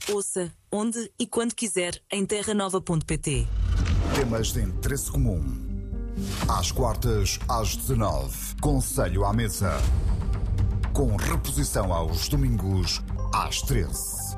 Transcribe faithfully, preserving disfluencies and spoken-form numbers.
Ouça, onde e quando quiser em terra nova ponto pt. Temas de interesse comum. Às quartas, às dezenove. Conselho à mesa. Com reposição aos domingos, às treze.